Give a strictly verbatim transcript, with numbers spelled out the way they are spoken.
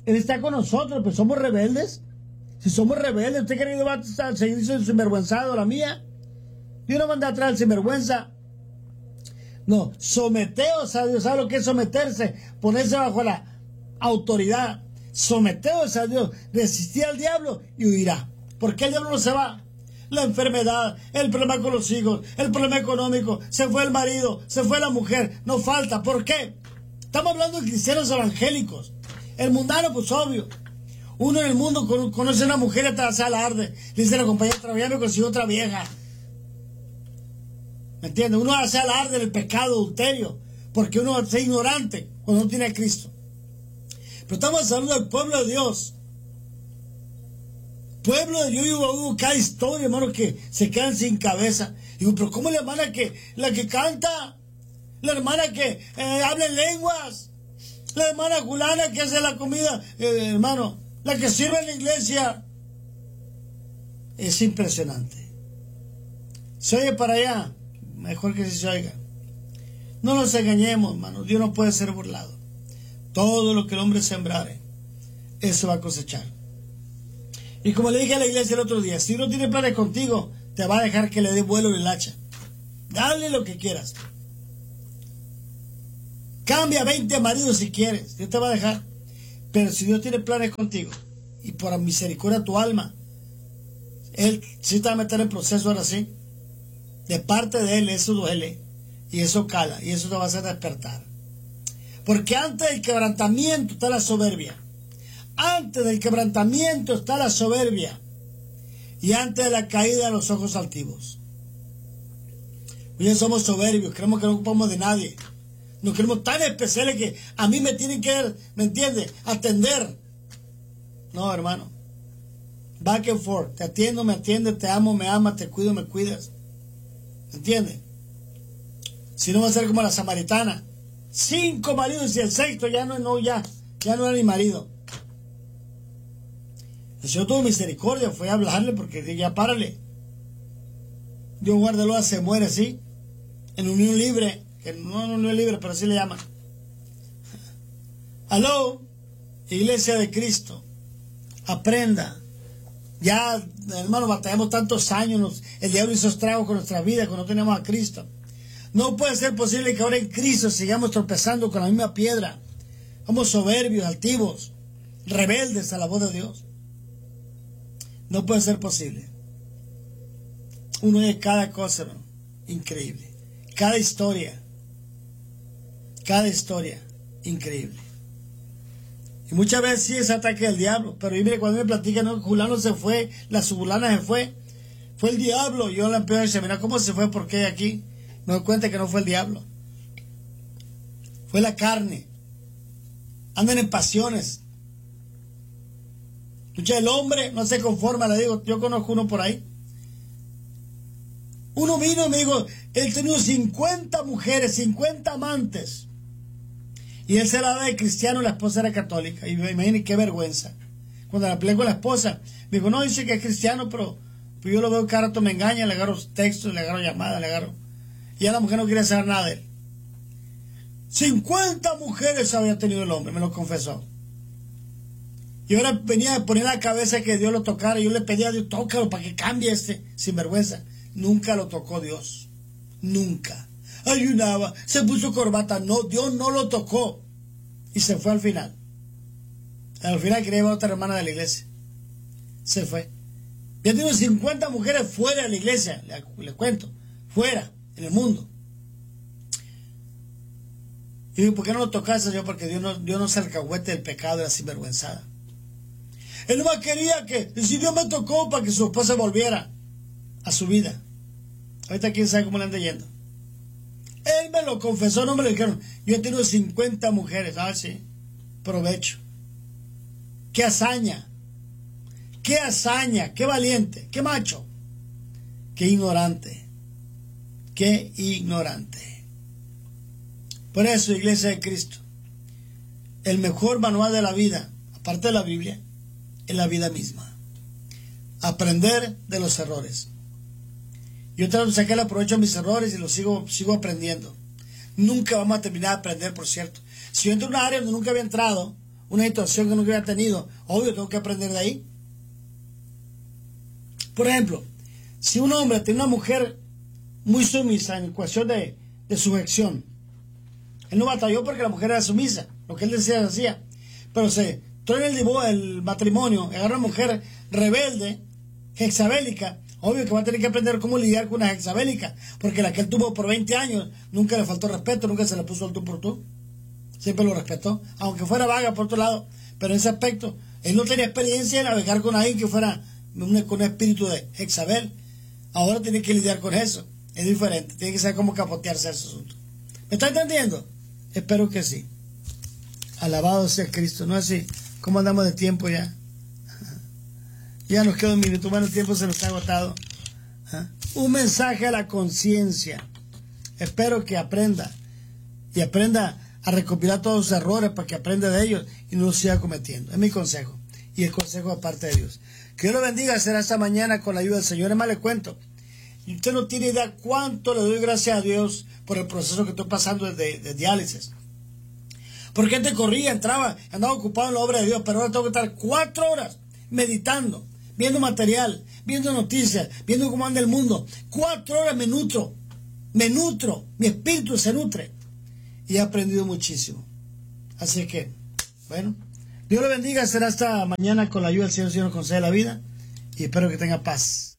Él está con nosotros, pues somos rebeldes. Si somos rebeldes, ¿usted cree que va a seguir siendo sinvergüenzado la mía? Yo no mandé atrás al sinvergüenza. No, someteos a Dios. ¿Sabe lo que es someterse? Ponerse bajo la autoridad. Someteos a Dios. Resistir al diablo y huirá. ¿Por qué el diablo no se va? La enfermedad, el problema con los hijos, el problema económico, se fue el marido, se fue la mujer, no falta. ¿Por qué? Estamos hablando de cristianos evangélicos. El mundano, pues obvio. Uno en el mundo conoce a una mujer y hasta se alarde. Le dice a la compañera, todavía me consiguió otra vieja. ¿Me entiendes? Uno hace alarde del pecado adulterio, porque uno es ignorante cuando no tiene a Cristo. Pero estamos hablando del pueblo de Dios. Pueblo de Dios, hubo cada historia, hermano, que se quedan sin cabeza. Digo, pero ¿cómo la hermana que, la que canta? La hermana que eh, habla en lenguas. La hermana fulana que hace la comida, eh, hermano, la que sirve en la iglesia. Es impresionante. Se oye para allá, mejor que si se oiga. No nos engañemos, hermano, Dios no puede ser burlado. Todo lo que el hombre sembrare, eso va a cosechar. Y como le dije a la iglesia el otro día, si no tiene planes contigo, te va a dejar que le dé vuelo en el hacha. Dale lo que quieras. Cambia veinte maridos si quieres, Dios te va a dejar. Pero si Dios tiene planes contigo, y por misericordia tu alma, Él sí te va a meter en proceso ahora sí. De parte de Él, eso duele, y eso cala, y eso te va a hacer despertar. Porque antes del quebrantamiento está la soberbia. Antes del quebrantamiento está la soberbia. Y antes de la caída, los ojos altivos. Hoy somos soberbios, creemos que no ocupamos de nadie. Nos creemos tan especiales que a mí me tienen que, ¿me entiendes?, atender. No, hermano. Back and forth. Te atiendo, me atiendes, te amo, me amas, te cuido, me cuidas. ¿Me entiendes? Si no va a ser como la samaritana. Cinco maridos y el sexto ya no, no, ya, ya no era ni marido. El Señor tuvo misericordia, fue a hablarle porque ya párale. Dios guárdalo, se muere, ¿sí? En unión libre, que no en unión libre, pero así le llaman. Aló, Iglesia de Cristo, aprenda. Ya, hermano, batallamos tantos años, nos, el diablo hizo estragos con nuestra vida cuando no tenemos a Cristo. No puede ser posible que ahora en Cristo sigamos tropezando con la misma piedra. Somos soberbios, altivos, rebeldes a la voz de Dios. No puede ser posible. Uno de cada cosa, hermano, increíble. Cada historia, cada historia, increíble. Y muchas veces sí es ataque del diablo, pero mire, cuando me platican, no, Julano se fue, la subulana se fue, fue el diablo. Yo la empiezo a decir, mira, ¿cómo se fue? ¿Por qué aquí? Me doy cuenta que no fue el diablo. Fue la carne. Andan en pasiones. Escucha, el hombre no se conforma, le digo, yo conozco uno por ahí. Uno vino y me dijo, él tenía cincuenta mujeres, cincuenta amantes. Y él se la da de cristiano, la esposa era católica. Y me imagino qué vergüenza. Cuando la peleé con la esposa, me dijo, no, dice que es cristiano, pero pues yo lo veo cada rato me engaña, le agarro textos, le agarro llamadas, le agarro. Y ya la mujer no quiere saber nada de él. cincuenta mujeres había tenido el hombre, me lo confesó. Y ahora venía a poner la cabeza que Dios lo tocara. Yo le pedía a Dios, tócalo para que cambie este sinvergüenza. Nunca lo tocó Dios. Nunca. Ayunaba, se puso corbata. No, Dios no lo tocó. Y se fue al final. Al final quería llevar a otra hermana de la iglesia. Se fue. Ya tengo cincuenta mujeres fuera de la iglesia. Le, le cuento. Fuera, en el mundo. Y digo, ¿por qué no lo tocaste yo? Porque Dios no, Dios no se alcahuete del pecado de la sinvergüenzada. Él nomás quería que, si Dios me tocó para que su esposa volviera a su vida. Ahorita quién sabe cómo le anda yendo. Él me lo confesó, no me lo dijeron. Yo he tenido cincuenta mujeres. Ah, sí. Provecho. Qué hazaña. Qué hazaña. Qué valiente. Qué macho. Qué ignorante. Qué ignorante. Por eso, Iglesia de Cristo, el mejor manual de la vida, aparte de la Biblia, es la vida misma. Aprender de los errores. Yo trato de sacar el provecho a mis errores y los sigo, sigo aprendiendo. Nunca vamos a terminar de aprender, por cierto. Si yo entro en una área donde nunca había entrado, una situación que nunca había tenido. Obvio, tengo que aprender de ahí. Por ejemplo, si un hombre tiene una mujer muy sumisa en cuestión de, de sujeción, él no batalló porque la mujer era sumisa, lo que él decía se hacía, pero se trae el divorcio, el matrimonio, agarra una mujer rebelde, hexabélica. Obvio que va a tener que aprender cómo lidiar con una hexabélica, porque la que él tuvo por veinte años nunca le faltó respeto, nunca se le puso al tú por tú, siempre lo respetó, aunque fuera vaga por otro lado, pero en ese aspecto él no tenía experiencia en navegar con alguien que fuera un, con un espíritu de hexabel. Ahora tiene que lidiar con eso, es diferente, tiene que saber cómo capotearse ese asunto. ¿Me está entendiendo? Espero que sí. Alabado sea Cristo. No es así. ¿Cómo andamos de tiempo ya? Ya nos queda un minuto. Bueno, el tiempo se nos ha agotado. ¿Ah? Un mensaje a la conciencia. Espero que aprenda. Y aprenda a recopilar todos los errores para que aprenda de ellos y no los siga cometiendo. Es mi consejo. Y el consejo aparte de Dios. Que Dios lo bendiga. Será esta mañana con la ayuda del Señor. Es más, le cuento. Y usted no tiene idea cuánto le doy gracias a Dios por el proceso que estoy pasando de, de diálisis. Porque antes corría, entraba, andaba ocupado en la obra de Dios, pero ahora tengo que estar cuatro horas meditando, viendo material, viendo noticias, viendo cómo anda el mundo. Cuatro horas me nutro, me nutro, mi espíritu se nutre. Y he aprendido muchísimo. Así que, bueno, Dios lo bendiga. Será hasta mañana con la ayuda del Señor, Señor nos concede la vida. Y espero que tenga paz.